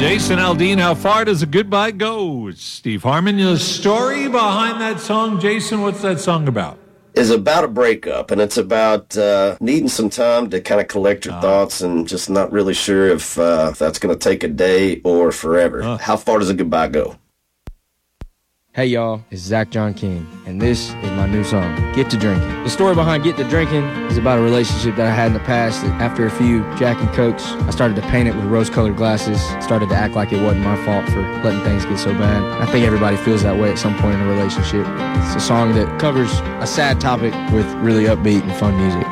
Jason Aldean, how far does a goodbye go? It's Steve Harmon. The story behind that song, Jason, what's that song about? Is about a breakup, and it's about needing some time to kind of collect your thoughts and just not really sure if that's going to take a day or forever. How far does a goodbye go? Hey y'all, it's Zach John King, and this is my new song, Get to Drinking. The story behind Get to Drinking is about a relationship that I had in the past. That after a few Jack and Cokes, I started to paint it with rose-colored glasses, started to act like it wasn't my fault for letting things get so bad. I think everybody feels that way at some point in a relationship. It's a song that covers a sad topic with really upbeat and fun music.